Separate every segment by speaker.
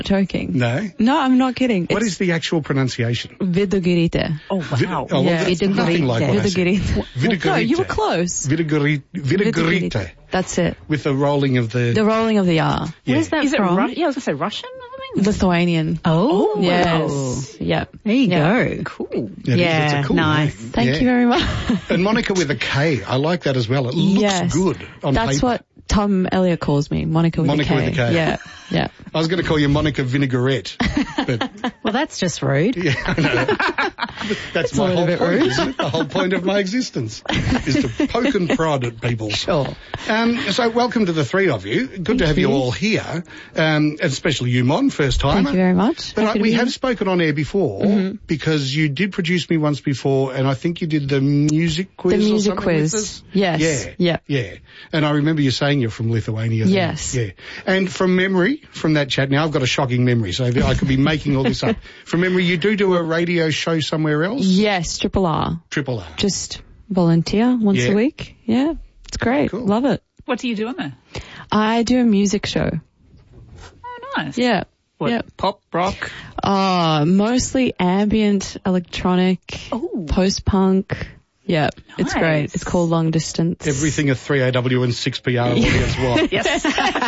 Speaker 1: joking.
Speaker 2: No?
Speaker 1: No, I'm not kidding.
Speaker 2: What is the actual pronunciation?
Speaker 1: Vidugirite.
Speaker 3: Oh, wow.
Speaker 2: Well, that's nothing like what I said.
Speaker 1: Vidugirite. No, you were close.
Speaker 2: Vidugirite.
Speaker 1: That's it.
Speaker 2: With the rolling of the...
Speaker 1: The rolling of the R.
Speaker 2: Yeah.
Speaker 3: Where's that
Speaker 4: Is
Speaker 3: from?
Speaker 4: it I was going to say Russian or something?
Speaker 1: Lithuanian.
Speaker 3: Oh.
Speaker 1: Yes. Yep.
Speaker 3: There you
Speaker 1: Yeah.
Speaker 3: go.
Speaker 4: Cool.
Speaker 2: It's a cool
Speaker 3: nice.
Speaker 2: name.
Speaker 1: Thank
Speaker 2: Yeah.
Speaker 1: you very much.
Speaker 2: And Monica with a K. I like that as well. It looks
Speaker 1: Yes.
Speaker 2: good on
Speaker 1: That's
Speaker 2: paper.
Speaker 1: what Tom Elliott calls me, Monica with
Speaker 2: Monica
Speaker 1: a K.
Speaker 2: with a K.
Speaker 1: Yeah. Yeah.
Speaker 2: I was going to call you Monica Vinaigrette. But
Speaker 3: Well, that's just rude.
Speaker 2: yeah, I know. That's my
Speaker 1: a little
Speaker 2: whole
Speaker 1: bit
Speaker 2: point,
Speaker 1: rude.
Speaker 2: isn't it? The whole point of my existence is to poke and prod at people.
Speaker 1: Sure.
Speaker 2: So welcome to the three of you. Good to have you all here, especially you, Mon, first time.
Speaker 1: Thank you very much.
Speaker 2: But
Speaker 1: Happy to
Speaker 2: we
Speaker 1: be
Speaker 2: have
Speaker 1: here.
Speaker 2: spoken on air before because you did produce me once before, and I think you did the music quiz.
Speaker 1: The
Speaker 2: or
Speaker 1: music
Speaker 2: something
Speaker 1: quiz.
Speaker 2: with us.
Speaker 1: Yes.
Speaker 2: Yeah. And I remember you saying you're from Lithuania. then.
Speaker 1: Yes.
Speaker 2: Yeah. And from memory, from that chat, now I've got a shocking memory, so I could be making all this up. From memory, you do a radio show somewhere else?
Speaker 1: Yes, Triple R.
Speaker 2: Triple R.
Speaker 1: Just volunteer once
Speaker 2: Yeah.
Speaker 1: a week. Yeah. It's great.
Speaker 2: Cool.
Speaker 1: Love it.
Speaker 4: What do you do on there?
Speaker 1: I do a music show.
Speaker 4: Oh, nice.
Speaker 1: Yeah.
Speaker 4: What,
Speaker 1: Yeah.
Speaker 4: pop, rock?
Speaker 1: Mostly ambient, electronic,
Speaker 4: Oh.
Speaker 1: post-punk. Yeah. It's
Speaker 4: Nice.
Speaker 1: great. It's called Long Distance.
Speaker 2: Everything a 3AW and 6PR audience want.
Speaker 4: Yes.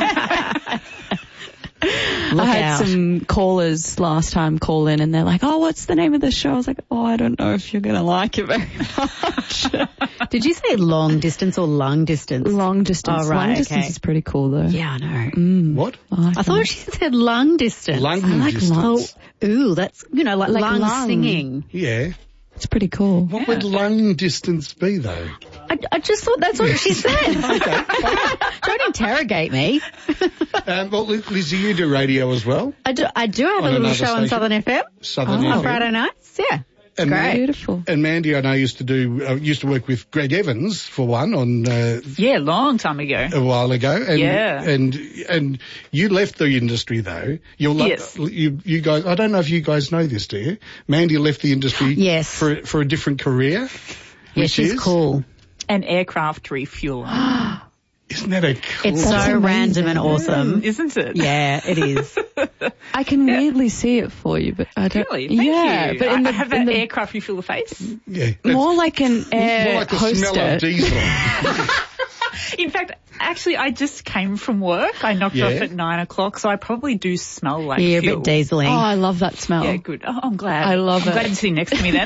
Speaker 1: I had
Speaker 3: out.
Speaker 1: some callers last time call in and they're like, oh, what's the name of the show? I was like, oh, I don't know if you're going to like it very much.
Speaker 3: Did you say long distance or lung distance?
Speaker 1: Long Distance.
Speaker 3: Oh, right,
Speaker 1: Long Distance
Speaker 3: okay.
Speaker 1: is pretty cool though.
Speaker 3: Yeah, I know.
Speaker 2: What?
Speaker 1: I
Speaker 3: I thought she said lung distance.
Speaker 2: Lung
Speaker 1: I like
Speaker 2: distance.
Speaker 3: Oh, ooh, that's, like lung,
Speaker 1: lung.
Speaker 3: singing.
Speaker 2: Yeah.
Speaker 1: It's pretty cool.
Speaker 2: What would lung distance be, though?
Speaker 3: I just thought that's what she said. Don't interrogate me.
Speaker 2: Well, Lizzie, you do radio as well.
Speaker 3: I do have a
Speaker 2: On
Speaker 3: little
Speaker 2: another
Speaker 3: show on
Speaker 2: station?
Speaker 3: Southern FM
Speaker 2: Southern
Speaker 3: on
Speaker 2: FM.
Speaker 3: Friday nights. Yeah.
Speaker 2: And
Speaker 3: Great.
Speaker 1: Beautiful.
Speaker 2: And Mandy, I know, used to work with Greg Evans for one on
Speaker 4: Yeah, long time ago.
Speaker 2: a while ago. And,
Speaker 4: Yeah.
Speaker 2: And you left the industry though.
Speaker 4: Yes.
Speaker 2: You guys, I don't know if you guys know this, do you? Mandy left the industry.
Speaker 3: Yes.
Speaker 2: For a different career.
Speaker 3: Yeah,
Speaker 2: which
Speaker 3: she's
Speaker 2: is?
Speaker 3: cool.
Speaker 4: An aircraft refueling.
Speaker 2: Isn't that a cool?
Speaker 3: It's so random and awesome.
Speaker 4: Isn't it?
Speaker 3: Yeah, it is.
Speaker 1: I can weirdly see it for you, but I don't.
Speaker 4: Really? Thank
Speaker 1: yeah,
Speaker 4: you.
Speaker 1: but in
Speaker 4: I
Speaker 1: the,
Speaker 4: have
Speaker 1: in
Speaker 4: that
Speaker 1: the
Speaker 4: aircraft refuel face.
Speaker 2: Yeah.
Speaker 1: more like an air
Speaker 2: More like the smell
Speaker 1: hostess.
Speaker 2: of diesel.
Speaker 4: In fact, actually, I just came from work. I knocked
Speaker 2: Yeah.
Speaker 4: off at 9 o'clock, so I probably do smell like
Speaker 3: Yeah, a
Speaker 4: fuel.
Speaker 3: bit dieseling.
Speaker 1: Oh, I love that smell.
Speaker 4: Yeah, good. Oh, I'm glad.
Speaker 1: I love
Speaker 4: I'm
Speaker 1: it.
Speaker 4: glad you're sitting next to me then.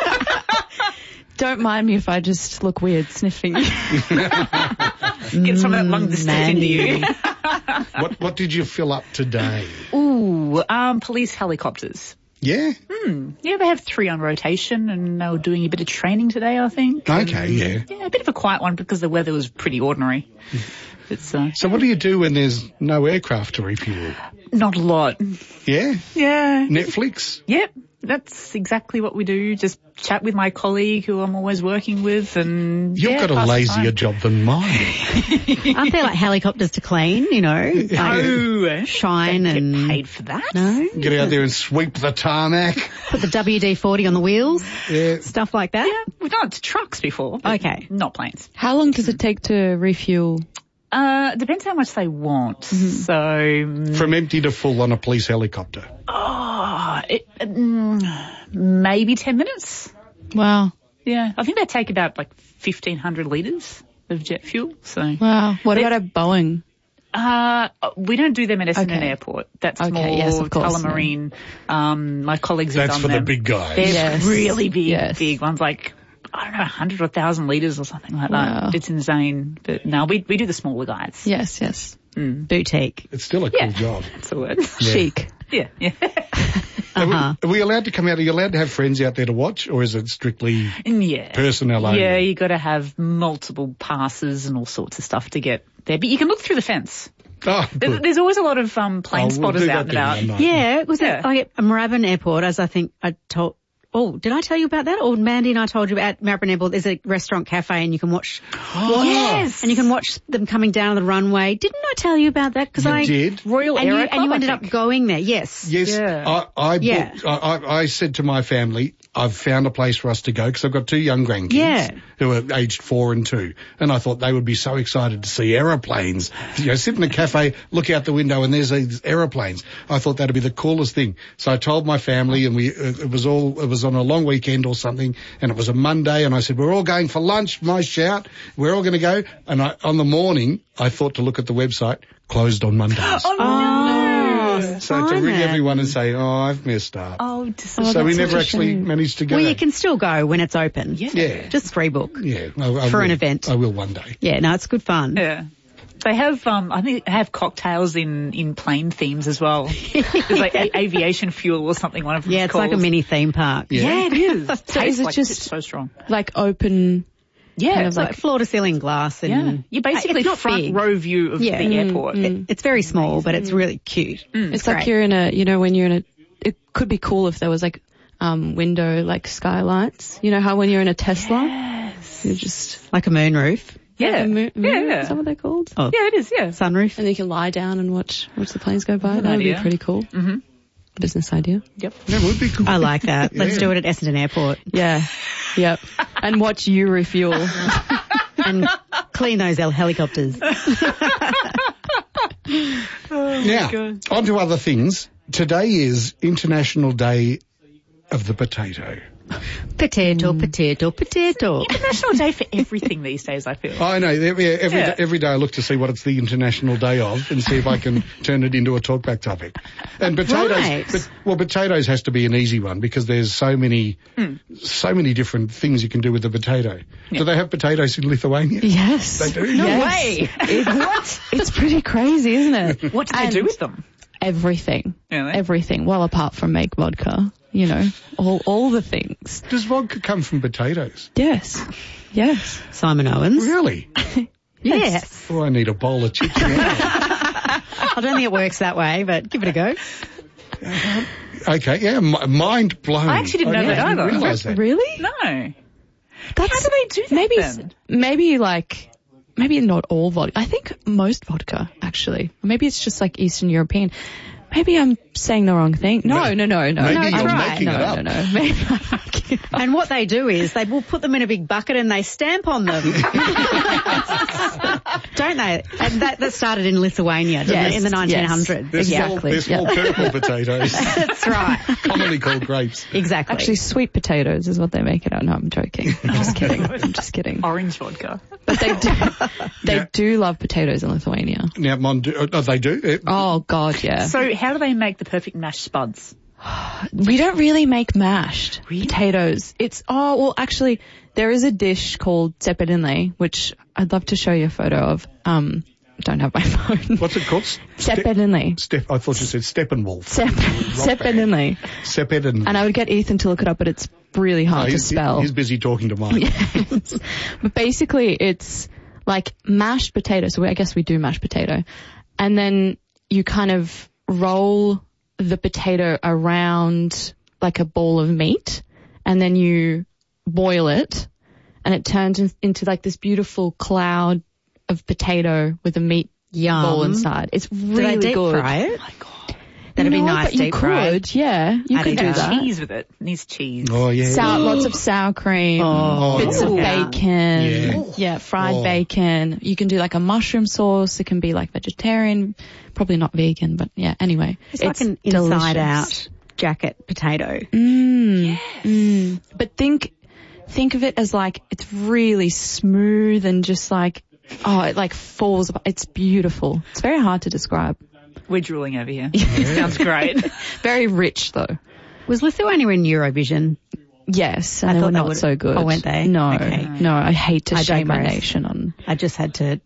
Speaker 1: Don't mind me if I just look weird sniffing.
Speaker 4: Get some of that long distance into you.
Speaker 2: What did you fill up today?
Speaker 4: Ooh, police helicopters.
Speaker 2: Yeah?
Speaker 4: Yeah, they have 3 on rotation, and they were doing a bit of training today, I think.
Speaker 2: Okay, yeah.
Speaker 4: Yeah, a bit of a quiet one because the weather was pretty ordinary. It's
Speaker 2: So what do you do when there's no aircraft to refuel?
Speaker 4: not a lot.
Speaker 2: Yeah?
Speaker 4: Yeah.
Speaker 2: Netflix?
Speaker 4: Yep, that's exactly what we do. Just chat with my colleague who I'm always working with, and
Speaker 2: You've got a
Speaker 4: pass the
Speaker 2: lazier
Speaker 4: time.
Speaker 2: job than mine.
Speaker 3: Aren't there like helicopters to clean, like
Speaker 4: No,
Speaker 3: shine
Speaker 4: get
Speaker 3: and
Speaker 4: paid for that.
Speaker 3: no?
Speaker 2: Get out there and sweep the tarmac.
Speaker 3: Put the WD-40 on the wheels,
Speaker 2: Yeah.
Speaker 3: stuff like that?
Speaker 4: Yeah, we've done it to trucks before. but
Speaker 3: Okay.
Speaker 4: not planes.
Speaker 1: How long does it take to refuel?
Speaker 4: Depends how much they want. So,
Speaker 2: From empty to full on a police helicopter.
Speaker 4: maybe 10 minutes.
Speaker 1: Wow.
Speaker 4: Yeah, I think they take about like 1,500 litres of jet fuel. So,
Speaker 1: Wow. What about a Boeing?
Speaker 4: we don't do them at Essendon
Speaker 1: Okay.
Speaker 4: Airport. That's
Speaker 1: Okay,
Speaker 4: more
Speaker 1: yes, of course,
Speaker 4: Tullamarine. My colleagues have
Speaker 2: That's
Speaker 4: done
Speaker 2: for the
Speaker 4: them.
Speaker 2: big guys.
Speaker 4: They're
Speaker 1: Yes.
Speaker 4: really big,
Speaker 1: Yes.
Speaker 4: big ones, like, I don't know, 100 or 1,000 litres or something like
Speaker 1: Wow.
Speaker 4: that. It's insane. But no, we do the smaller guys.
Speaker 1: Yes, yes.
Speaker 3: Boutique.
Speaker 2: It's still a cool
Speaker 4: Yeah.
Speaker 2: job.
Speaker 4: That's the word.
Speaker 1: Chic.
Speaker 4: Yeah, yeah.
Speaker 3: Uh-huh.
Speaker 2: Are we allowed to come out? Are you allowed to have friends out there to watch, or is it strictly
Speaker 4: Yeah.
Speaker 2: personnel only?
Speaker 4: Yeah, you got to have multiple passes and all sorts of stuff to get there. But you can look through the fence.
Speaker 2: Oh, good.
Speaker 4: There's always a lot of plane
Speaker 2: Oh, we'll
Speaker 4: spotters
Speaker 2: do
Speaker 4: out
Speaker 2: that
Speaker 4: and about.
Speaker 2: then one night.
Speaker 3: Yeah, it was
Speaker 4: Yeah.
Speaker 3: like at Moorabbin Airport, as I think I told Oh, did I tell you about that? Or Mandy and I told you about Maribyrnong Airport. There's a restaurant cafe and you can watch.
Speaker 4: Yes.
Speaker 3: And you can watch them coming down the runway. Didn't I tell you about that? Because I
Speaker 2: did.
Speaker 4: Royal
Speaker 3: and
Speaker 4: Aero
Speaker 3: you,
Speaker 4: Club,
Speaker 3: and you
Speaker 4: I
Speaker 3: ended
Speaker 4: think.
Speaker 3: up going there. Yes.
Speaker 2: Yes,
Speaker 4: Yeah.
Speaker 2: I said to my family, I've found a place for us to go because I've got 2 young grandkids
Speaker 3: Yeah.
Speaker 2: who are aged 4 and 2. And I thought they would be so excited to see aeroplanes. You know, sit in a cafe, look out the window and there's these aeroplanes. I thought that'd be the coolest thing. So I told my family and it was on a long weekend or something and it was a Monday and I said, we're all going for lunch, my shout. We're all going to go. And on the morning, I thought to look at the website, closed on Mondays.
Speaker 4: Oh, no.
Speaker 2: So to ring
Speaker 3: Simon.
Speaker 2: everyone and say, I've messed up.
Speaker 4: Oh,
Speaker 2: So we
Speaker 1: that's
Speaker 2: never
Speaker 1: such a
Speaker 2: actually
Speaker 1: shame.
Speaker 2: managed to go.
Speaker 3: Well, you can still go when it's open.
Speaker 2: Yeah.
Speaker 3: Just free book.
Speaker 2: Yeah. I
Speaker 3: For
Speaker 2: will.
Speaker 3: an event.
Speaker 2: I will one day.
Speaker 3: Yeah, no, it's good fun.
Speaker 4: Yeah. They have, I think they have cocktails in plane themes as well. There's like aviation fuel or something, one of them
Speaker 3: Yeah, it's like a mini theme park.
Speaker 2: Yeah.
Speaker 4: Yeah, it is.
Speaker 1: So is
Speaker 4: Tastes
Speaker 1: it
Speaker 4: like
Speaker 1: just-
Speaker 4: it's so strong.
Speaker 1: Like open.
Speaker 4: Yeah,
Speaker 1: kind
Speaker 4: it's
Speaker 1: of
Speaker 3: Like floor to ceiling glass and
Speaker 4: yeah. You're basically
Speaker 3: it's not
Speaker 4: front
Speaker 3: big.
Speaker 4: row view of
Speaker 3: Yeah.
Speaker 4: the airport.
Speaker 3: It's very small, but it's really cute.
Speaker 1: It's like
Speaker 3: great.
Speaker 1: you're in a, you know, when you're in a, it could be cool if there was like, window, like skylights. You know how when you're in a Tesla, you're just,
Speaker 3: Like a moonroof.
Speaker 4: Yeah. Yeah.
Speaker 1: Is that what they're called?
Speaker 3: Oh,
Speaker 4: Yeah, it is, yeah.
Speaker 3: sunroof.
Speaker 1: And you can lie down and watch the planes go by. That would be
Speaker 4: idea.
Speaker 1: pretty cool.
Speaker 4: Mm-hmm.
Speaker 1: Business idea.
Speaker 4: Yep.
Speaker 2: That would be cool.
Speaker 3: I like that. Let's
Speaker 2: Yeah.
Speaker 3: do it at Essendon Airport
Speaker 1: Yeah. Yep. And watch you refuel.
Speaker 3: and clean those helicopters.
Speaker 2: Now, on to other things. Today is International Day of the Potato.
Speaker 3: Potato, potato, potato.
Speaker 4: International Day for everything these days, I feel.
Speaker 2: I know.
Speaker 4: Yeah.
Speaker 2: Every day I look to see what it's the International Day of and see if I can turn it into a talkback topic. And potatoes,
Speaker 3: Right.
Speaker 2: potatoes has to be an easy one because there's so many different things you can do with the potato. Do they have potatoes in Lithuania?
Speaker 1: Yes.
Speaker 2: They do?
Speaker 4: No
Speaker 1: Yes.
Speaker 4: way.
Speaker 1: What? It's pretty crazy, isn't it?
Speaker 4: What do they do
Speaker 1: And
Speaker 4: with them?
Speaker 1: Everything.
Speaker 4: Really?
Speaker 1: Everything. Well, apart from make vodka. You know, all the things.
Speaker 2: Does vodka come from potatoes?
Speaker 1: Yes. Yes.
Speaker 3: Simon Owens.
Speaker 2: Really?
Speaker 3: Yes.
Speaker 2: Oh, I need a bowl of chips now.
Speaker 3: I don't think it works that way, but give it a go.
Speaker 2: Okay, yeah, mind blown.
Speaker 4: I actually didn't know that
Speaker 2: didn't
Speaker 4: either.
Speaker 2: realise that.
Speaker 1: Really?
Speaker 4: No.
Speaker 1: That's,
Speaker 4: How do they do that then?
Speaker 1: Maybe not all vodka. I think most vodka, actually. Maybe it's just like Eastern European. Maybe I'm saying the wrong thing. No.
Speaker 2: Maybe
Speaker 1: No,
Speaker 2: you're making it up.
Speaker 1: No. Maybe I'm making it up.
Speaker 3: And what they do is they will put them in a big bucket and they stamp on them. Don't they? And that started in Lithuania
Speaker 1: Yes,
Speaker 3: in the 1900s.
Speaker 2: They're
Speaker 1: Exactly,
Speaker 2: small purple potatoes,
Speaker 3: That's right.
Speaker 2: commonly called grapes.
Speaker 3: Exactly.
Speaker 1: Actually, sweet potatoes is what they make it out. No, I'm joking. I'm just kidding. I'm just kidding.
Speaker 4: Orange vodka.
Speaker 1: But they do love potatoes in Lithuania.
Speaker 2: Now, they do.
Speaker 1: Oh God, yeah.
Speaker 4: So how do they make the perfect mashed spuds?
Speaker 1: We don't really make mashed potatoes. Actually, there is a dish called tseperinle, which I'd love to show you a photo of. I don't have my phone.
Speaker 2: What's it called?
Speaker 1: Tseperinle.
Speaker 2: I thought you said Steppenwolf.
Speaker 1: Tseperinle.
Speaker 2: Sepeden.
Speaker 1: And I would get Ethan to look it up, but it's really hard to spell.
Speaker 2: He's busy talking to Mike.
Speaker 1: Yes. But basically it's like mashed potato. So I guess we do mashed potato. And then you kind of roll the potato around like a ball of meat and then you boil it and it turns into like this beautiful cloud of potato with a meat
Speaker 3: Yum.
Speaker 1: ball inside. It's really
Speaker 3: do they deep
Speaker 1: good.
Speaker 3: fry it?
Speaker 4: Oh my God.
Speaker 3: That'd be
Speaker 1: No,
Speaker 3: nice
Speaker 1: but you
Speaker 3: deep fried.
Speaker 1: could, yeah. You
Speaker 3: Add
Speaker 1: could
Speaker 3: it
Speaker 1: do
Speaker 3: to
Speaker 1: that.
Speaker 4: Cheese with it. It needs cheese.
Speaker 2: Oh, yeah.
Speaker 1: Lots of sour cream, bits of
Speaker 3: yeah.
Speaker 1: bacon,
Speaker 2: Yeah.
Speaker 1: fried
Speaker 2: Oh.
Speaker 1: bacon. You can do like a mushroom sauce. It can be like vegetarian, probably not vegan, but yeah, anyway.
Speaker 3: It's like an
Speaker 1: delicious.
Speaker 3: inside out jacket potato.
Speaker 1: But think of it as like, it's really smooth and just like, it like falls apart. It's beautiful. It's very hard to describe.
Speaker 4: We're drooling over here. Sounds great.
Speaker 1: Very rich though.
Speaker 3: Was Lithuania in Eurovision?
Speaker 1: Yes, and
Speaker 3: I
Speaker 1: they
Speaker 3: thought
Speaker 1: were
Speaker 3: they
Speaker 1: not
Speaker 3: would-
Speaker 1: so good.
Speaker 3: Oh, weren't they?
Speaker 1: No,
Speaker 3: Okay.
Speaker 1: no, I hate to
Speaker 3: I
Speaker 1: shame my
Speaker 3: digress.
Speaker 1: nation on.
Speaker 3: I just had to,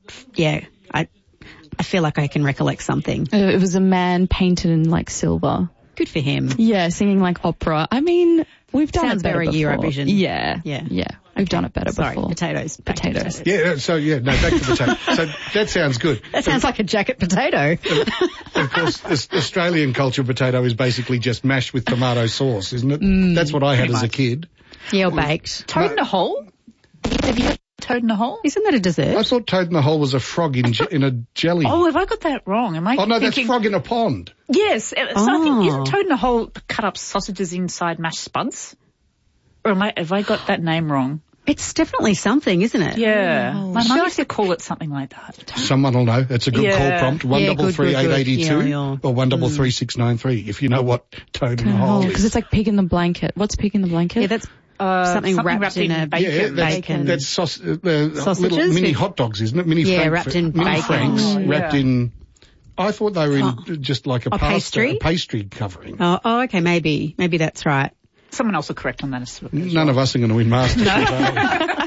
Speaker 3: I feel like I can recollect something.
Speaker 1: It was a man painted in like silver.
Speaker 3: Good for him.
Speaker 1: Yeah, singing like opera. I mean, we've done
Speaker 3: Sounds
Speaker 1: it better
Speaker 3: very
Speaker 1: before.
Speaker 3: Eurovision.
Speaker 1: Yeah.
Speaker 3: Yeah.
Speaker 1: Yeah. I've done it better
Speaker 3: Sorry,
Speaker 1: before.
Speaker 3: potatoes. Back to
Speaker 1: Potatoes.
Speaker 2: Yeah, so back to potato. So that sounds good.
Speaker 3: That sounds like a jacket potato.
Speaker 2: Of course, this Australian culture potato is basically just mashed with tomato sauce, isn't it? That's what I had as a kid.
Speaker 3: Yeah, or baked.
Speaker 4: Toad in a hole? Have you had toad in a hole?
Speaker 3: Isn't that a dessert?
Speaker 2: I thought toad in the hole was a frog in a jelly.
Speaker 4: Oh, have I got that wrong? Am I
Speaker 2: Oh, no, that's
Speaker 4: thinking...
Speaker 2: frog in a pond.
Speaker 4: Yes. So I think, isn't toad in a hole cut up sausages inside mashed spuds? Or have I got that name wrong?
Speaker 3: It's definitely something, isn't it?
Speaker 4: Yeah.
Speaker 1: Oh.
Speaker 4: My mum used to call it something like that.
Speaker 2: Someone will know. It's a good call prompt. 133-882
Speaker 3: Yeah.
Speaker 2: or 133-693 if you know what toad in the hole
Speaker 1: Because
Speaker 2: is.
Speaker 1: it's like pig in the blanket. What's pig in the blanket?
Speaker 3: Yeah, that's something wrapped in a
Speaker 4: bacon.
Speaker 3: bacon.
Speaker 2: That's little
Speaker 3: Sausages
Speaker 2: mini
Speaker 3: with-
Speaker 2: hot dogs, isn't it? Mini
Speaker 3: wrapped in
Speaker 2: mini
Speaker 3: bacon.
Speaker 2: franks,
Speaker 4: Oh,
Speaker 2: wrapped
Speaker 4: yeah.
Speaker 2: in... I thought they were in just like a
Speaker 3: pastry?
Speaker 2: pastry covering.
Speaker 3: Oh, okay, maybe that's right.
Speaker 4: Someone else will correct on that as well.
Speaker 2: None of us are going to win MasterChef.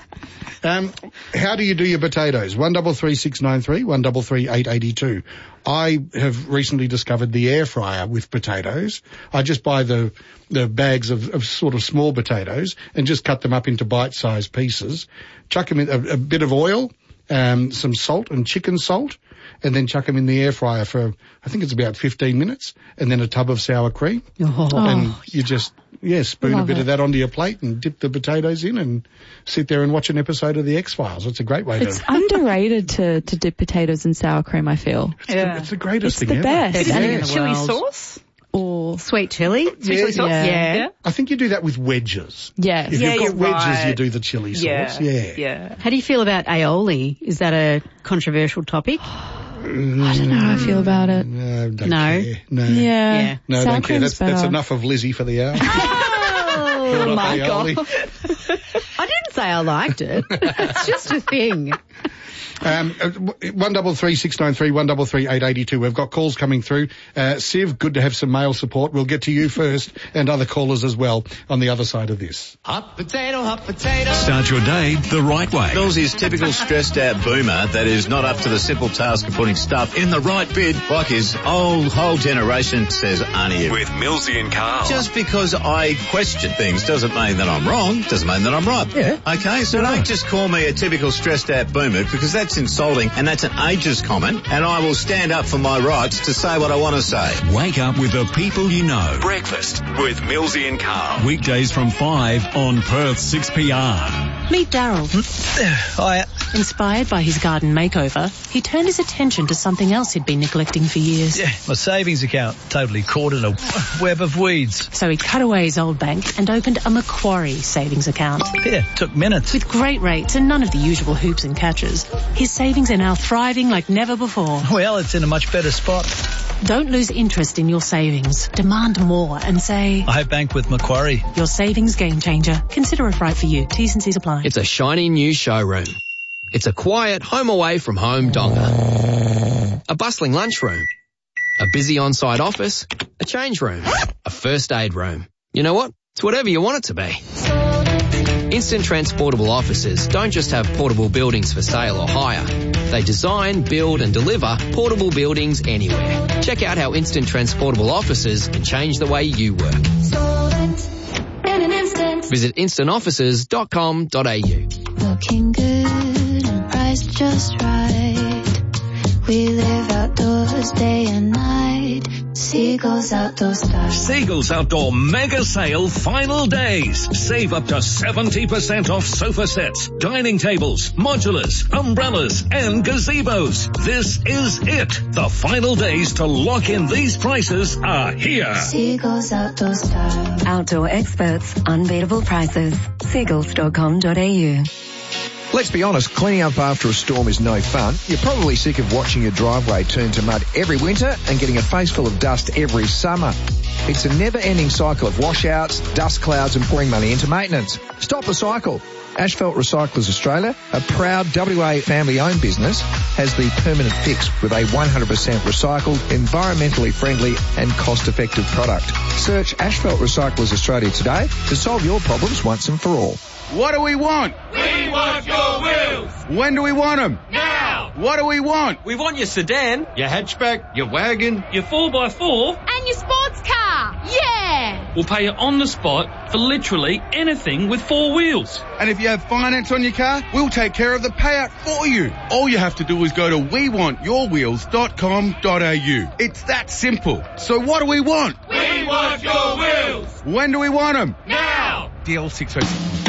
Speaker 2: How do you do your potatoes? 133-693, 133-882. I have recently discovered the air fryer with potatoes. I just buy the bags of sort of small potatoes and just cut them up into bite-sized pieces. Chuck them in a bit of oil, some salt and chicken salt, and then chuck them in the air fryer for, I think it's about 15 minutes, and then a tub of sour cream. And you just, spoon a bit of that onto your plate and dip the potatoes in and sit there and watch an episode of The X-Files. It's a great way
Speaker 1: It's underrated to dip potatoes in sour cream, I feel.
Speaker 2: It's the greatest
Speaker 1: It's
Speaker 2: thing
Speaker 1: the
Speaker 2: ever.
Speaker 1: best.
Speaker 4: Is it
Speaker 3: in
Speaker 4: in
Speaker 3: the
Speaker 4: chili
Speaker 3: world.
Speaker 4: sauce?
Speaker 1: Or
Speaker 3: Sweet chili?
Speaker 4: Chili sauce?
Speaker 3: Yeah.
Speaker 2: I think you do that with wedges.
Speaker 1: yes.
Speaker 2: If
Speaker 4: Yeah,
Speaker 2: you've got
Speaker 4: you're
Speaker 2: wedges,
Speaker 4: right.
Speaker 2: you do the chili sauce.
Speaker 4: Yeah.
Speaker 3: How do you feel about aioli? Is that a controversial topic?
Speaker 1: I don't know how I feel about it.
Speaker 2: No, don't
Speaker 3: No.
Speaker 2: care. No.
Speaker 1: Yeah.
Speaker 2: No,
Speaker 1: Sour
Speaker 2: don't care.
Speaker 1: cream's
Speaker 2: That's
Speaker 1: better.
Speaker 2: enough of Lizzie for the hour.
Speaker 3: Oh,
Speaker 2: my God.
Speaker 3: I didn't say I liked it. It's just a thing.
Speaker 2: 133-693, 133-882. We've got calls coming through. Siv, good to have some male support. We'll get to you first and other callers as well on the other side of this.
Speaker 5: Hot potato, hot potato.
Speaker 6: Start your day the right way.
Speaker 7: Millsy's typical stressed out boomer that is not up to the simple task of putting stuff in the right bin like his whole generation says Arnie.
Speaker 6: With Millsy and Carl.
Speaker 7: Just because I question things doesn't mean that I'm wrong, doesn't mean that I'm right.
Speaker 2: Yeah.
Speaker 7: Okay, so don't just call me a typical stressed out boomer because that's insulting and that's an ageist comment, and I will stand up for my rights to say what I want to say.
Speaker 6: Wake up with the people you know. Breakfast with Millsy and Carl. Weekdays from 5 on Perth 6PR.
Speaker 8: Meet Daryl.
Speaker 5: Hiya.
Speaker 8: Inspired by his garden makeover, he turned his attention to something else he'd been neglecting for years.
Speaker 5: Yeah, my savings account totally caught in a web of weeds.
Speaker 8: So he cut away his old bank and opened a Macquarie savings account.
Speaker 5: Yeah, took minutes.
Speaker 8: With great rates and none of the usual hoops and catches, his savings are now thriving like never before.
Speaker 5: Well, it's in a much better spot.
Speaker 8: Don't lose interest in your savings. Demand more and say,
Speaker 5: I bank with Macquarie.
Speaker 8: your savings game changer. Consider it right for you. T's and C's apply.
Speaker 9: It's a shiny new showroom. It's a quiet home away from home donga. A bustling lunchroom. A busy on-site office. A change room. A first aid room. You know what? It's whatever you want it to be. Instant Transportable Offices don't just have portable buildings for sale or hire. They design, build and deliver portable buildings anywhere. Check out how Instant Transportable Offices can change the way you work. Visit instantoffices.com.au.
Speaker 10: Looking good and priced just right. We live outdoors day and night. Seagulls Outdoor Style.
Speaker 6: Seagulls Outdoor Mega Sale Final Days. Save up to 70% off sofa sets, dining tables, modulars, umbrellas and gazebos. This is it. The final days to lock in these prices are here.
Speaker 10: Seagulls Outdoor Style.
Speaker 11: Outdoor experts, unbeatable prices. Seagulls.com.au.
Speaker 12: Let's be honest, cleaning up after a storm is no fun. You're probably sick of watching your driveway turn to mud every winter and getting a face full of dust every summer. It's a never-ending cycle of washouts, dust clouds and pouring money into maintenance. Stop the cycle. Asphalt Recyclers Australia, a proud WA family-owned business, has the permanent fix with a 100% recycled, environmentally friendly and cost-effective product. Search Asphalt Recyclers Australia today to solve your problems once and for all.
Speaker 13: What do we want?
Speaker 14: We want your wheels!
Speaker 13: When do we want them?
Speaker 14: Now!
Speaker 13: What do we want?
Speaker 14: We want your sedan,
Speaker 13: Your hatchback, your wagon,
Speaker 14: your 4x4,
Speaker 15: and your sports car! Yeah!
Speaker 14: will pay you on the spot for literally anything with 4 wheels.
Speaker 13: And if you have finance on your car, we'll take care of the payout for you. All you have to do is go to wewantyourwheels.com.au. It's that simple. So what do we want?
Speaker 14: We want your wheels!
Speaker 13: When do we want them?
Speaker 14: Now!
Speaker 13: DL 606.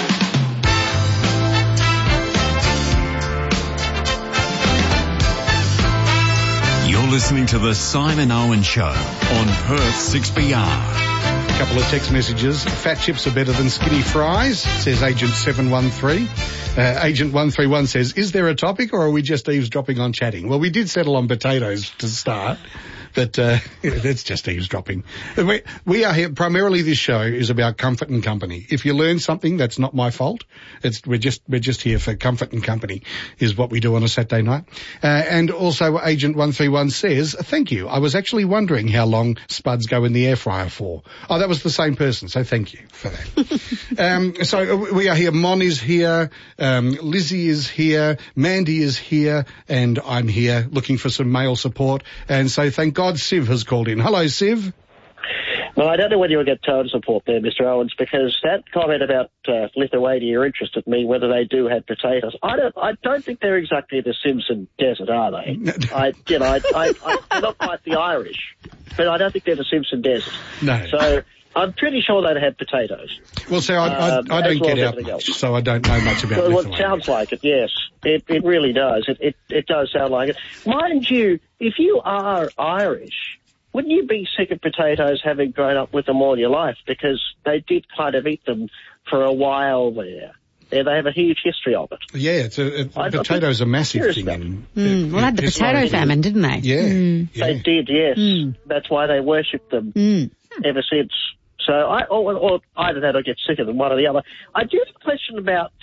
Speaker 15: You're listening to the Simon Owen Show on Perth 6PR.
Speaker 2: A couple of text messages. Fat chips are better than skinny fries, says Agent 713. Agent 131 says, is there a topic or are we just eavesdropping on chatting? Well, we did settle on potatoes to start. But that's just eavesdropping. We are here, primarily this show is about comfort and company. If you learn something, that's not my fault. We're just here for comfort and company is what we do on a Saturday night. And also Agent 131 says, thank you. I was actually wondering how long spuds go in the air fryer for. Oh, that was the same person, so thank you for that. So we are here. Mon is here. Lizzie is here. Mandy is here. And I'm here looking for some male support. And so thank God Siv has called in. Hello, Siv.
Speaker 16: Well, I don't know whether you'll get tone support there, Mr. Owens, because that comment about Lithuania interested me, whether they do have potatoes. I don't think they're exactly the Simpson Desert, are they? They're not quite the Irish, but I don't think they're the Simpson Desert.
Speaker 2: No.
Speaker 16: So I'm pretty sure they'd have potatoes.
Speaker 2: Well, see, I don't get out much, so I don't know much about Lithuania.
Speaker 16: Well, it sounds like it, yes. It really does. It does sound like it. Mind you, if you are Irish, wouldn't you be sick of potatoes having grown up with them all your life? Because they did kind of eat them for a while there. They have a huge history of it.
Speaker 2: Yeah, potatoes are a massive thing.
Speaker 3: Well, they had the potato famine, didn't they?
Speaker 2: Yeah. Yeah.
Speaker 16: They did, yes. That's why they worshipped them ever since. So or either that or get sick of them, one or the other. I do have a question about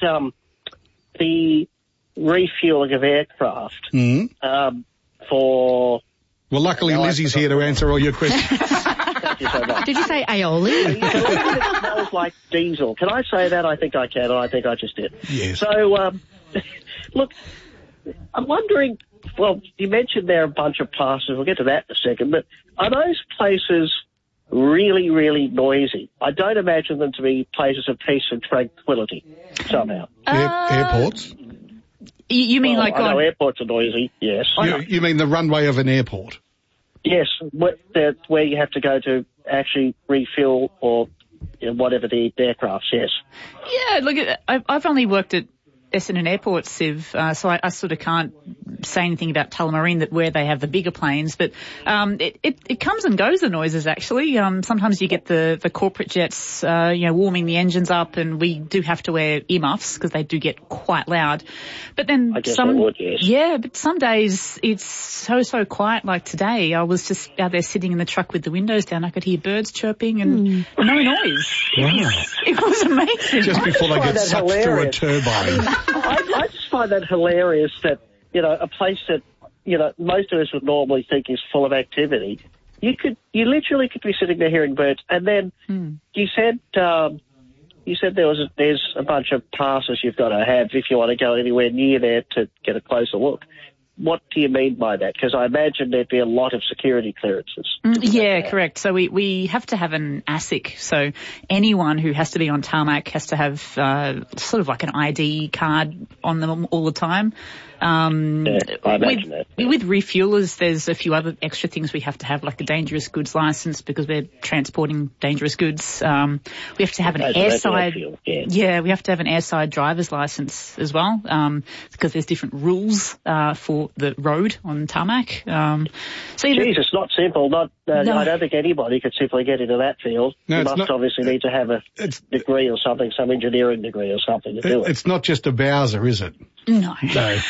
Speaker 16: the refueling of aircraft for...
Speaker 2: Well, luckily Lizzie's here to answer all your questions.
Speaker 16: Thank you so much.
Speaker 3: Did you say aioli?
Speaker 16: It smells like diesel. Can I say that? I think I can, and I think I just did.
Speaker 2: Yes.
Speaker 16: So, look, I'm wondering, well, you mentioned there are a bunch of places. We'll get to that in a second, but are those places really, really noisy? I don't imagine them to be places of peace and tranquility somehow.
Speaker 2: Airports?
Speaker 4: You mean
Speaker 16: I know airports are noisy, yes.
Speaker 2: You mean the runway of an airport?
Speaker 16: Yes, where you have to go to actually refuel or whatever the aircraft, yes.
Speaker 4: Yeah, look, I've only worked at Essendon Airport, Siv, so I sort of can't say anything about Tullamarine, where they have the bigger planes, but it comes and goes, the noises, actually. Sometimes you get the corporate jets, warming the engines up, and we do have to wear earmuffs because they do get quite loud. But then
Speaker 16: I guess I would, yes.
Speaker 4: Yeah, but some days it's so quiet, like today. I was just out there sitting in the truck with the windows down. I could hear birds chirping and no noise.
Speaker 2: Wow.
Speaker 4: It was amazing.
Speaker 2: Just before they get sucked through a turbine.
Speaker 16: I just find that hilarious that, a place that, most of us would normally think is full of activity, you literally could be sitting there hearing birds. And then you said there's a bunch of passes you've got to have if you want to go anywhere near there to get a closer look. What do you mean by that? Because I imagine there'd be a lot of security clearances.
Speaker 4: Yeah, correct. So we have to have an ASIC. So anyone who has to be on tarmac has to have sort of like an ID card on them all the time.
Speaker 16: I imagine that.
Speaker 4: With refuelers, there's a few other extra things we have to have, like a dangerous goods license because we're transporting dangerous goods. We have to have an airside. Yeah, we have to have an airside driver's license as well because there's different rules for the road on tarmac.
Speaker 16: It's not simple. No. I don't think anybody could simply get into that field.
Speaker 2: No,
Speaker 16: you must obviously need to have a degree or something, some engineering degree or something to do it.
Speaker 2: It's not just a Bowser, is it?
Speaker 4: No.
Speaker 16: No.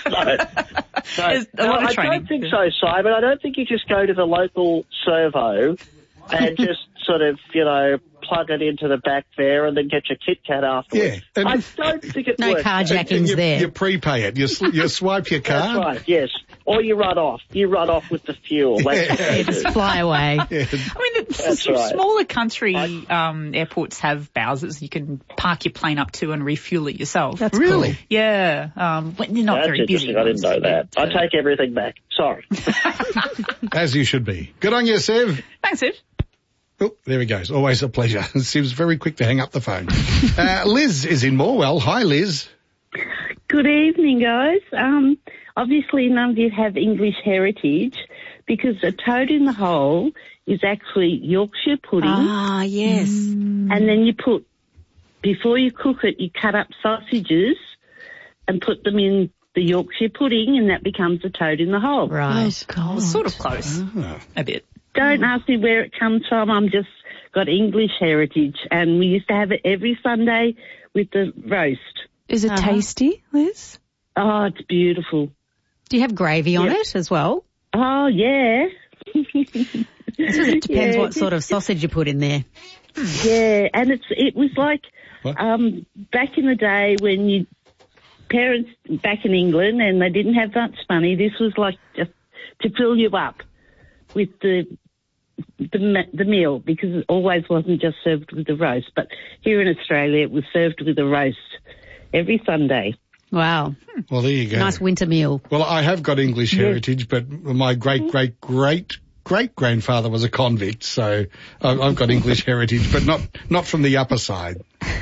Speaker 16: I don't think so, Simon. I don't think you just go to the local servo and just sort of, plug it into the back there and then get your Kit Kat afterwards.
Speaker 2: Yeah.
Speaker 16: I don't think it works.
Speaker 3: No carjackings there.
Speaker 2: You prepay it. You swipe your card.
Speaker 16: That's right, yes. Or you run off. You run off with the fuel.
Speaker 3: You just fly away.
Speaker 2: Yeah.
Speaker 4: I mean, smaller country airports have Bowsers you can park your plane up to and refuel it yourself.
Speaker 3: That's
Speaker 2: really
Speaker 3: cool.
Speaker 4: Yeah. When you're not very busy.
Speaker 16: I didn't know that. I take everything back. Sorry.
Speaker 2: As you should be. Good on you, Sev.
Speaker 4: Thanks, Sev.
Speaker 2: Oh, there he goes. Always a pleasure. Seems very quick to hang up the phone. Liz is in Morwell. Hi, Liz.
Speaker 17: Good evening, guys. Obviously, none of you have English heritage because a toad in the hole is actually Yorkshire pudding.
Speaker 3: Ah, yes.
Speaker 17: And then before you cook it, you cut up sausages and put them in the Yorkshire pudding, and that becomes a toad in the hole.
Speaker 3: Right.
Speaker 4: Oh, God. Sort of close. A bit.
Speaker 17: Don't ask me where it comes from. I'm just got English heritage, and we used to have it every Sunday with the roast.
Speaker 1: Is it tasty, Liz?
Speaker 17: Oh, it's beautiful.
Speaker 3: Do you have gravy on it as well?
Speaker 17: Oh, yeah.
Speaker 3: It depends what sort of sausage you put in there.
Speaker 17: Yeah, and it was like back in the day when parents back in England and they didn't have much money, this was like just to fill you up with the meal, because it always wasn't just served with the roast. But here in Australia, it was served with a roast every Sunday.
Speaker 3: Wow.
Speaker 2: Well, there you go.
Speaker 3: Nice winter meal.
Speaker 2: Well, I have got English heritage, but my great-great-great-great-grandfather was a convict, so I've got English heritage, but not from the upper side.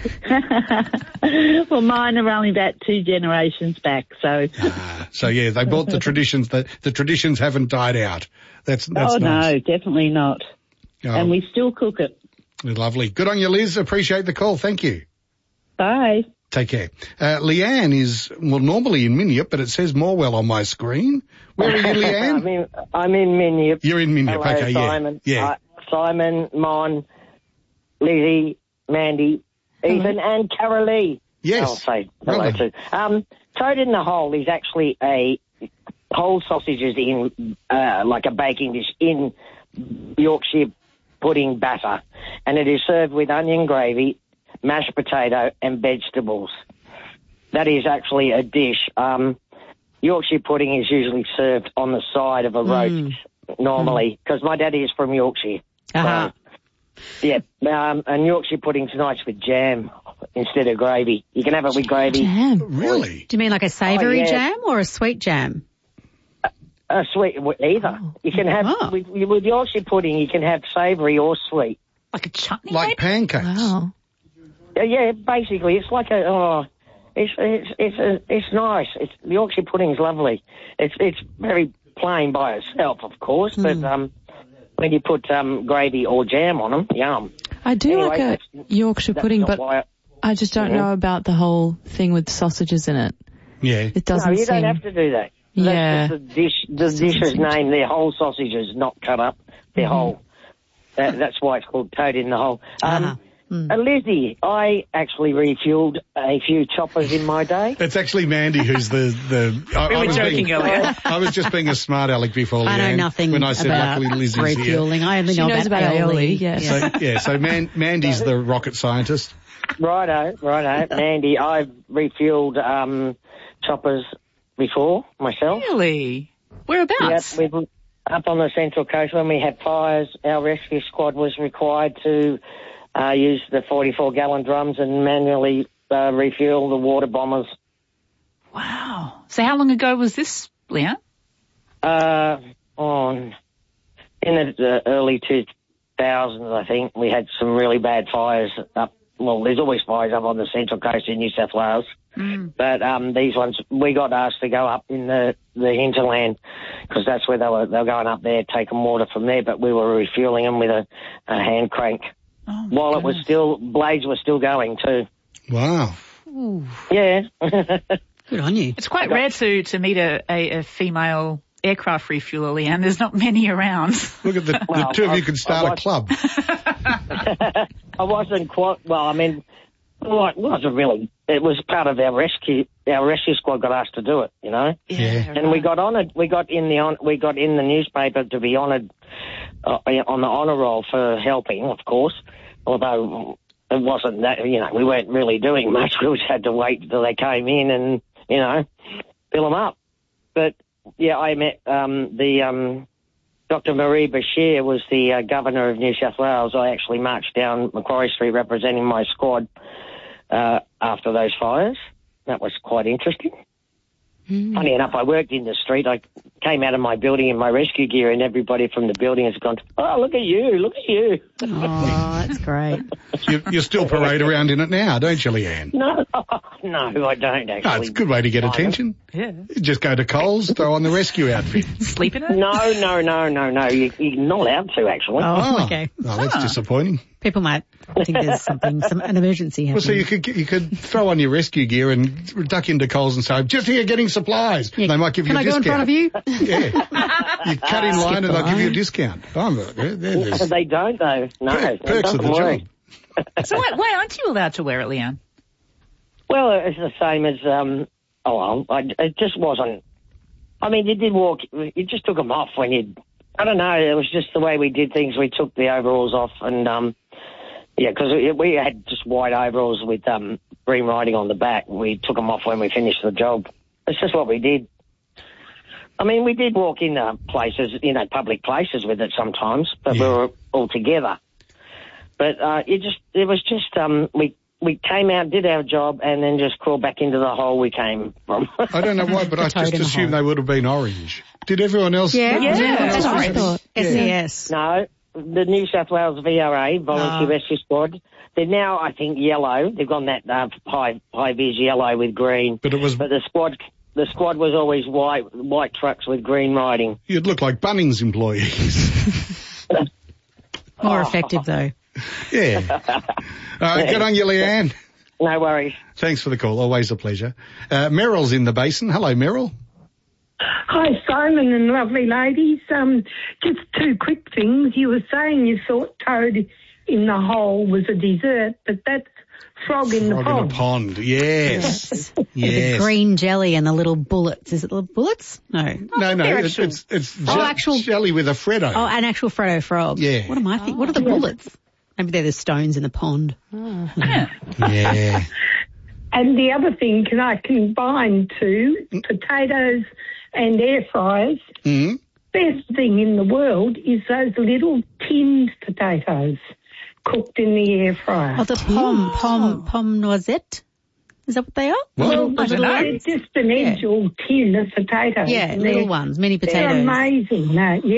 Speaker 17: Well, mine are only about 2 generations back, so...
Speaker 2: So, yeah, they brought the traditions. The traditions haven't died out. That's nice.
Speaker 17: No, definitely not.
Speaker 2: Oh.
Speaker 17: And we still cook it.
Speaker 2: Lovely. Good on you, Liz. Appreciate the call. Thank you.
Speaker 17: Bye.
Speaker 2: Take care. Leanne is, normally in Minyip, but it says Morwell on my screen. Where are you, Leanne?
Speaker 18: I'm in Minyip.
Speaker 2: You're in Minyip.
Speaker 18: Hello,
Speaker 2: Okay,
Speaker 18: Simon.
Speaker 2: Yeah.
Speaker 18: Simon, Mon, Lizzie, Mandy, Ethan, and Carolee.
Speaker 2: Yes.
Speaker 18: I'll say hello too. Toad in the hole is actually whole sausages in, like a baking dish in Yorkshire pudding batter, and it is served with onion gravy, mashed potato and vegetables. That is actually a dish. Yorkshire pudding is usually served on the side of a roast normally, because my daddy is from Yorkshire.
Speaker 3: Uh-huh.
Speaker 18: Yeah, and Yorkshire pudding's nice with jam instead of gravy. You can have it with gravy.
Speaker 1: Jam?
Speaker 2: Really?
Speaker 3: Do you mean like a savoury
Speaker 18: yeah.
Speaker 3: jam or a sweet jam?
Speaker 18: A sweet, either. You can have, with Yorkshire pudding, you can have savoury or sweet.
Speaker 4: Like a chutney?
Speaker 2: Like pancakes.
Speaker 1: Wow.
Speaker 18: Yeah, basically, it's like it's nice. The Yorkshire pudding's lovely. It's very plain by itself, of course, but when you put gravy or jam on them, yum.
Speaker 1: I do like a Yorkshire pudding, but I just don't know about the whole thing with sausages in it.
Speaker 2: Yeah.
Speaker 1: It doesn't
Speaker 18: No, you
Speaker 1: seem...
Speaker 18: don't have to do that.
Speaker 1: Yeah.
Speaker 18: That's the dish's name. They're whole sausages, not cut up. They're whole. That's why it's called toad in the hole. Lizzie, I actually refueled a few choppers in my day.
Speaker 2: It's actually Mandy who's the
Speaker 4: We were joking earlier.
Speaker 2: I was just being a smart aleck before, Leanne.
Speaker 3: I know nothing
Speaker 2: when I said
Speaker 3: about
Speaker 2: luckily Lizzie's
Speaker 3: refueling.
Speaker 2: here.
Speaker 3: I only know about aioli.
Speaker 1: Yes.
Speaker 2: So Mandy's the rocket scientist.
Speaker 18: Righto. Mandy, I've refueled choppers before myself.
Speaker 4: Really? Whereabouts?
Speaker 18: Yep, up on the Central Coast when we had fires, our rescue squad was required to use the 44-gallon drums and manually refuel the water bombers.
Speaker 4: Wow. So how long ago was this, Leanne?
Speaker 18: In the early 2000s, I think. We had some really bad fires up. Well, there's always fires up on the Central Coast in New South Wales. But these ones, we got asked to go up in the hinterland because that's where they were going up there, taking water from there, but we were refueling them with a hand crank. While it was blades were still going too.
Speaker 2: Wow.
Speaker 4: Ooh.
Speaker 18: Yeah.
Speaker 3: Good on you.
Speaker 4: It's quite rare to meet a female aircraft refueler, Leanne. There's not many around.
Speaker 2: Look at the two of you could start a club.
Speaker 18: I wasn't quite, it wasn't really. It was part of our rescue. Our rescue squad got asked to do it, you know.
Speaker 2: Yeah.
Speaker 18: And we got honoured. We got in the newspaper to be honoured on the honour roll for helping, of course. Although it wasn't that, you know, we weren't really doing much. We just had to wait until they came in and, you know, fill them up. But yeah, I met Dr. Marie Bashir was the governor of New South Wales. I actually marched down Macquarie Street representing my squad after those fires. That was quite interesting. Funny enough, I worked in the street. I came out of my building in my rescue gear, and everybody from the building has gone, oh, look at you.
Speaker 3: Oh, that's great.
Speaker 2: You still parade around in it now, don't you, Leanne?
Speaker 18: No, I don't actually.
Speaker 2: Oh, it's a good way to get attention.
Speaker 4: Yeah.
Speaker 2: Just go to Coles, throw on the rescue outfit.
Speaker 4: Sleep in it?
Speaker 18: No. You're not allowed to, actually.
Speaker 3: Oh, okay.
Speaker 2: Oh, that's disappointing.
Speaker 3: People might think there's an emergency happening.
Speaker 2: Well, so you could throw on your rescue gear and duck into Coles and say, just here getting supplies.
Speaker 3: Yeah.
Speaker 2: They might give you a discount.
Speaker 3: Can I go in front of you?
Speaker 2: Yeah. You cut in line and they'll give you a discount.
Speaker 18: They don't, though. No.
Speaker 2: Perks of the job.
Speaker 4: So why aren't you allowed to wear it, Leanne?
Speaker 18: Well, it's the same as, it just wasn't. I mean, you just took them off when I don't know, it was just the way we did things. We took the overalls off and, because we had just white overalls with green writing on the back. We took them off when we finished the job. It's just what we did. I mean, we did walk in places, public places with it sometimes, but we were all together. But we came out, did our job, and then just crawled back into the hole we came from.
Speaker 2: I don't know why, but I just assumed they would have been orange. Did everyone else?
Speaker 3: Yeah.
Speaker 2: That's
Speaker 3: what I thought. SES.
Speaker 18: No, the New South Wales VRA, Volunteer Rescue Squad, they're now, I think, yellow. They've gone that high-vis yellow with green. But the squad was always white trucks with green writing.
Speaker 2: You'd look like Bunnings employees.
Speaker 3: More effective, though.
Speaker 2: Yeah. Good on you, Leanne.
Speaker 18: No worries.
Speaker 2: Thanks for the call. Always a pleasure. Meryl's in the basin. Hello, Meryl.
Speaker 19: Hi, Simon and lovely ladies. Just two quick things. You were saying you thought toad in the hole was a dessert, but that's frog in the pond.
Speaker 2: Frog in a pond, yes. Yes.
Speaker 3: The green jelly and the little bullets. Is it little bullets? No.
Speaker 2: It's
Speaker 3: actual
Speaker 2: jelly with a Freddo.
Speaker 3: Oh, an actual Freddo frog.
Speaker 2: Yeah.
Speaker 3: What am I thinking? What are the bullets? Maybe they're the stones in the pond.
Speaker 4: Oh.
Speaker 2: Yeah.
Speaker 19: And the other thing, can I combine two, potatoes and air fryers?
Speaker 2: Mm-hmm.
Speaker 19: Best thing in the world is those little tinned potatoes cooked in the air fryer.
Speaker 3: Oh, the pomme noisette? Is that what they are?
Speaker 19: Well, they're just an edge-all tin of potatoes.
Speaker 3: Yeah, little ones, mini potatoes.
Speaker 19: They're amazing.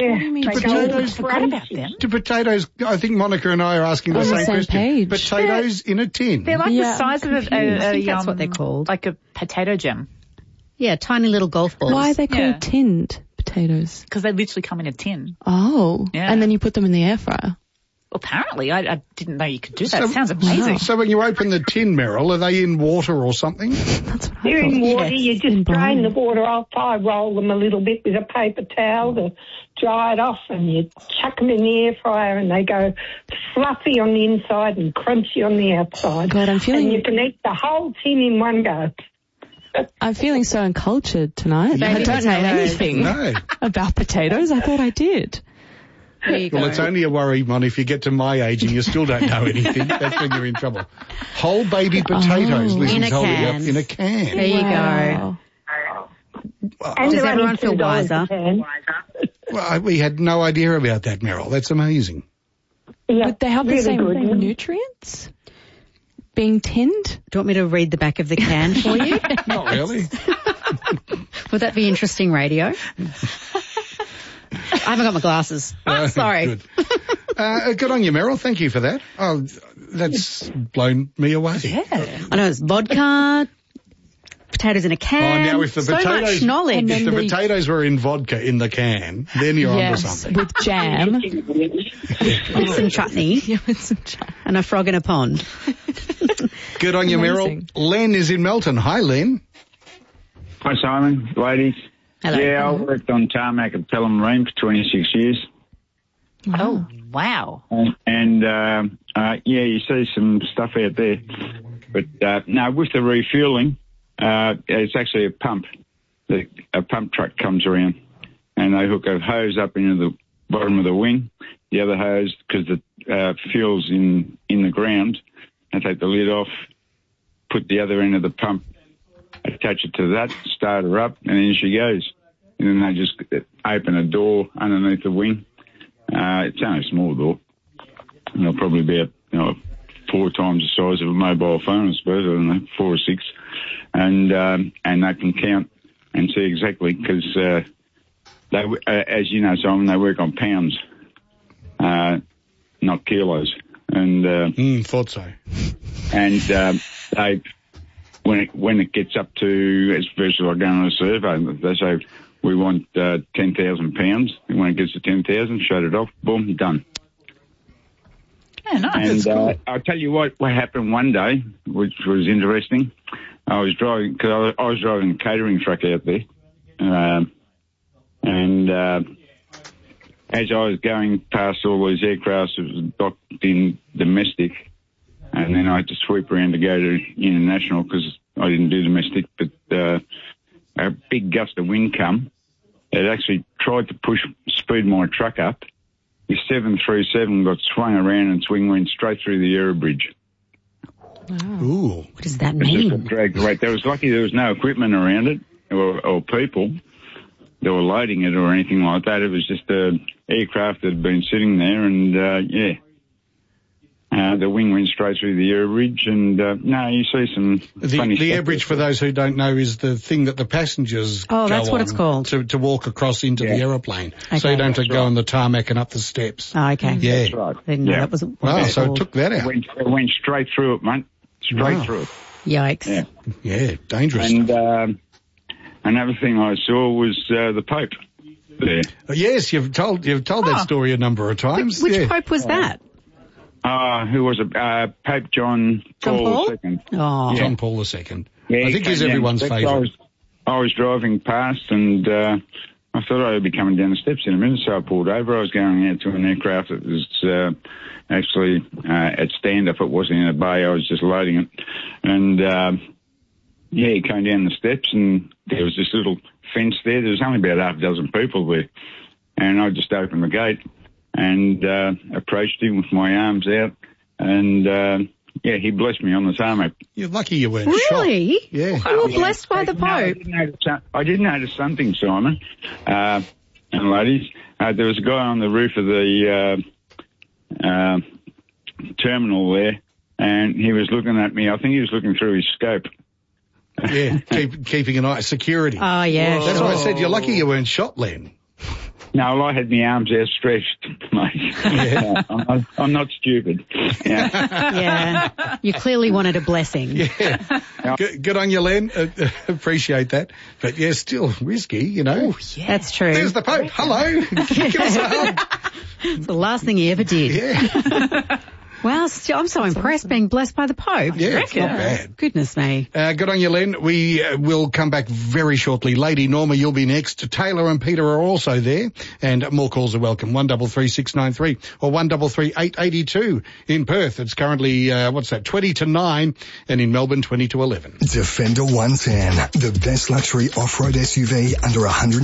Speaker 2: Do potatoes, I think Monica and I are asking the same question.
Speaker 1: Page.
Speaker 2: Potatoes in a tin.
Speaker 4: They're like the size of
Speaker 3: I think that's what they're called.
Speaker 4: Like a potato gem.
Speaker 3: Yeah, tiny little golf balls.
Speaker 1: Why are they called tinned potatoes?
Speaker 4: Because they literally come in a tin.
Speaker 1: Oh.
Speaker 4: Yeah.
Speaker 1: And then you put them in the air fryer.
Speaker 4: Apparently, I didn't know you could do that. It sounds amazing.
Speaker 2: So when you open the tin, Meryl, are they in water or something?
Speaker 1: That's what
Speaker 19: They're in water. Yes. You just drain the water off. I roll them a little bit with a paper towel to dry it off, and you chuck them in the air fryer, and they go fluffy on the inside and crunchy on the outside.
Speaker 1: God, I'm feeling...
Speaker 19: And you can eat the whole tin in one go.
Speaker 1: I'm feeling so uncultured tonight. I don't know anything about potatoes. I thought I did.
Speaker 2: Well, it's only a worry, Mon, if you get to my age and you still don't know anything. That's when you're in trouble. Whole baby potatoes, Lizzie's holding up in a can.
Speaker 3: There you go. Does everyone feel wiser?
Speaker 2: Well, we had no idea about that, Meryl. That's amazing.
Speaker 19: Yeah,
Speaker 1: would they have the same nutrients? Being tinned?
Speaker 3: Do you want me to read the back of the can for you?
Speaker 2: Not really.
Speaker 3: Would that be interesting radio? I haven't got my glasses. Sorry.
Speaker 2: Good. Good on you, Meryl. Thank you for that. Oh, that's blown me away.
Speaker 3: Yeah. I know it's vodka, potatoes in a can.
Speaker 2: Oh, now if the
Speaker 3: so
Speaker 2: potatoes,
Speaker 3: much knowledge.
Speaker 2: If the potatoes were in vodka in the can, then you're onto something.
Speaker 1: With jam.
Speaker 3: With some chutney.
Speaker 1: Yeah, with some chutney.
Speaker 3: And a frog in a pond.
Speaker 2: Good on you, Meryl. Len is in Melton. Hi, Len.
Speaker 20: Hi, Simon. Ladies.
Speaker 3: Hello.
Speaker 20: Yeah, I worked on tarmac at Pelham Marine for 26 years.
Speaker 4: Oh, wow.
Speaker 20: And you see some stuff out there. But, no, with the refuelling, it's actually a pump. A pump truck comes around and they hook a hose up into the bottom of the wing. The other hose, because the fuel's in the ground, they take the lid off, put the other end of the pump, attach it to that, start her up, and in she goes. And then they just open a door underneath the wing. It's only a small door. It'll probably be 4 times the size of a mobile phone, I suppose. I don't know, 4 or 6. And they can count and see exactly, because as you know, Simon, they work on pounds, not kilos. And
Speaker 2: thought so.
Speaker 20: And they, when it gets up to, as first of all, going on a survey, they say we want 10,000 pounds. And when it gets to 10,000, shut it off. Boom, done.
Speaker 4: Yeah, nice.
Speaker 20: And I'll tell you what happened one day, which was interesting. I was driving a catering truck out there, and as I was going past all these aircrafts, it was docked in domestic, and then I had to sweep around to go to international because I didn't do domestic. But a big gust of wind come. It actually tried to speed my truck up. The 737 got swung around and went straight through the Yarra Bridge.
Speaker 3: Wow.
Speaker 2: Ooh.
Speaker 3: What does that
Speaker 20: It just
Speaker 3: mean?
Speaker 20: got dragged away. There was lucky there was no equipment around it or people that were loading it or anything like that. It was just an aircraft that had been sitting there and, the wing went straight through the air bridge and, no, you see some funny
Speaker 2: The
Speaker 20: stuff.
Speaker 2: air bridge, for those who don't know, is the thing that the passengers
Speaker 3: Oh, that's
Speaker 2: go
Speaker 3: what
Speaker 2: on
Speaker 3: it's called.
Speaker 2: To walk across into the aeroplane.
Speaker 3: Okay.
Speaker 2: So you don't have to
Speaker 20: That's
Speaker 2: go
Speaker 20: right.
Speaker 2: on the tarmac and up the steps.
Speaker 3: Oh, okay.
Speaker 2: Yeah.
Speaker 20: That's right.
Speaker 3: I didn't know
Speaker 20: Yeah.
Speaker 3: that wasn't what
Speaker 2: Wow,
Speaker 3: it was
Speaker 2: so it
Speaker 3: called.
Speaker 2: took that out.
Speaker 20: It went straight through it, mate. Straight through it.
Speaker 3: Yikes.
Speaker 20: Yeah.
Speaker 2: Yeah, dangerous.
Speaker 20: And another thing I saw was the Pope there.
Speaker 2: Yes, you've told that story a number of times.
Speaker 3: Which
Speaker 2: yeah.
Speaker 3: Pope was that?
Speaker 20: Who was it? Pope John Paul II.
Speaker 3: Oh.
Speaker 20: Yeah.
Speaker 2: John Paul II.
Speaker 20: Yeah,
Speaker 2: I
Speaker 20: he
Speaker 2: think he's
Speaker 20: came down
Speaker 2: everyone's
Speaker 20: the steps.
Speaker 2: favourite.
Speaker 20: I was driving past and I thought I would be coming down the steps in a minute, so I pulled over. I was going out to an aircraft that was actually at stand-up. It wasn't in a bay. I was just loading it. And, he came down the steps and there was this little fence there. There was only about half a dozen people there. And I just opened the gate and approached him with my arms out and... he blessed me on the tarmac.
Speaker 2: You're lucky you weren't
Speaker 3: Really?
Speaker 2: shot. Yeah.
Speaker 3: You were blessed by the Pope.
Speaker 20: I did notice something, Simon, and ladies. There was a guy on the roof of the terminal there, and he was looking at me. I think he was looking through his scope.
Speaker 2: Yeah, keeping an eye, security.
Speaker 3: Oh, yeah.
Speaker 2: That's why I said you're lucky you weren't shot, Len.
Speaker 20: No, well, I had my arms outstretched, mate.
Speaker 2: Yeah.
Speaker 20: I'm not stupid. Yeah.
Speaker 3: Yeah. You clearly wanted a blessing.
Speaker 2: Yeah. Good on you, Len. Appreciate that. But yeah, still risky, you know.
Speaker 3: Oh, yeah. That's true.
Speaker 2: There's the Pope. Hello. Give us a hug.
Speaker 3: It's the last thing he ever did.
Speaker 2: Yeah.
Speaker 3: Wow, I'm so impressed being blessed by the Pope.
Speaker 2: Yeah, it's not bad.
Speaker 3: Goodness me.
Speaker 2: Good on you, Len. We will come back very shortly. Lady Norma, you'll be next. Taylor and Peter are also there, and more calls are welcome. 133693 or 133882 in Perth. It's currently 20 to 9, and in Melbourne 20 to 11.
Speaker 21: Defender 110, the best luxury off-road SUV under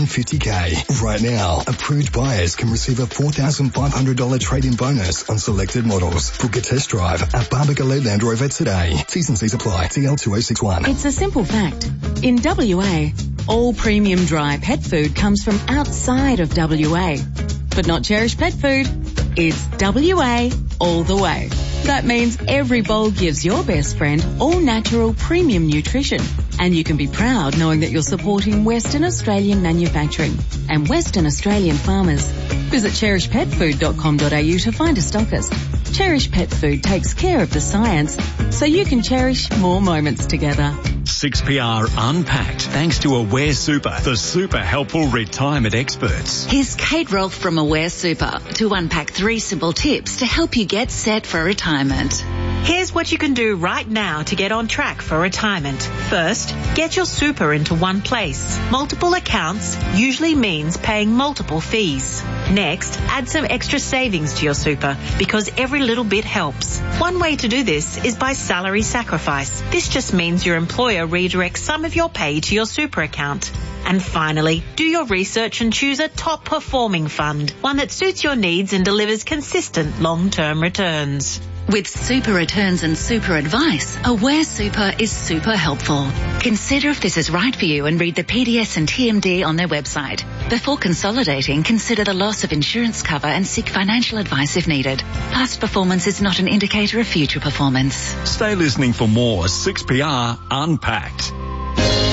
Speaker 21: $150K. Right now, approved buyers can receive a $4,500 trade-in bonus on selected models. Book a test drive at Barbagaloo Land Rover today. T's and C's apply. TL2061.
Speaker 8: It's a simple fact. In WA, all premium dry pet food comes from outside of WA. But not Cherish Pet Food. It's WA all the way. That means every bowl gives your best friend all natural premium nutrition. And you can be proud knowing that you're supporting Western Australian manufacturing and Western Australian farmers. Visit cherishpetfood.com.au to find a stockist. Cherish Pet Food takes care of the science so you can cherish more moments together.
Speaker 15: 6PR Unpacked, thanks to Aware Super, the super helpful retirement experts.
Speaker 22: Here's Kate Rolfe from Aware Super to unpack 3 simple tips to help you get set for retirement.
Speaker 23: Here's what you can do right now to get on track for retirement. First, get your super into one place. Multiple accounts usually means paying multiple fees. Next, add some extra savings to your super because every little bit helps. One way to do this is by salary sacrifice. This just means your employer redirects some of your pay to your super account. And finally, do your research and choose a top performing fund, one that suits your needs and delivers consistent long-term returns.
Speaker 22: With super returns and super advice, Aware Super is super helpful. Consider if this is right for you and read the PDS and TMD on their website. Before consolidating, consider the loss of insurance cover and seek financial advice if needed. Past performance is not an indicator of future performance.
Speaker 15: Stay listening for more 6PR Unpacked.